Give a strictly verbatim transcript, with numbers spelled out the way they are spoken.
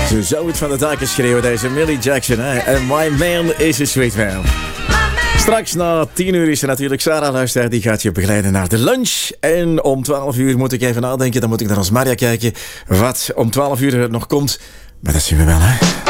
Zo zou het van de daken schreeuwen, deze Millie Jackson. Hè? En My Man is a Sweet Man. Straks na tien uur is er natuurlijk Sarah Luister. Die gaat je begeleiden naar de lunch. En om twaalf uur moet ik even nadenken. Dan moet ik naar ons Maria kijken wat om twaalf uur nog komt. Maar dat zien we wel, hè.